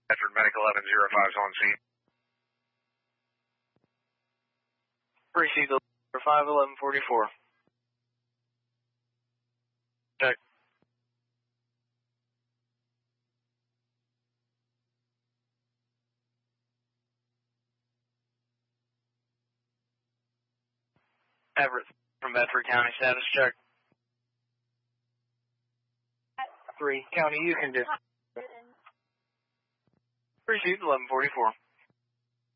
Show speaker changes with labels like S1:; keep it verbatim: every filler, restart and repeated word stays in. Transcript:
S1: Bedford Medical eleven oh five is on scene.
S2: Received five eleven forty-four.
S1: Check.
S2: Everett from Bedford County, status check. Three, County, you can do. Received eleven forty-four.